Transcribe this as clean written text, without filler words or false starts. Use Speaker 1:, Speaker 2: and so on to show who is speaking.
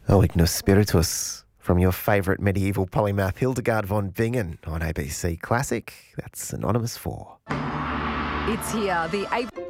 Speaker 1: O Ignus Spiritus from your favourite medieval polymath Hildegard von Bingen on ABC Classic. That's synonymous for.
Speaker 2: It's here, the